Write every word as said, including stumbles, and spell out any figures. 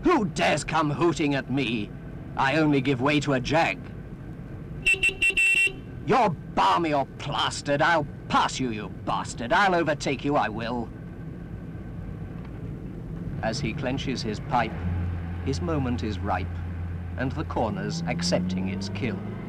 Who dares come hooting at me? I only give way to a jag. You're balmy or plastered. I'll pass you, you bastard. I'll overtake you, I will. As he clenches his pipe, his moment is ripe, and the corner's accepting its kill.